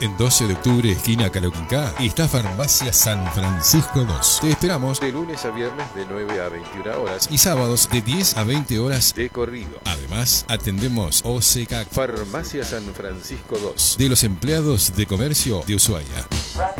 En 12 de octubre, esquina Caloquincá, está Farmacia San Francisco 2. Te esperamos de lunes a viernes de 9 a 21 horas y sábados de 10 a 20 horas de corrido. Además, atendemos OCK Farmacia San Francisco 2 de los empleados de comercio de Ushuaia.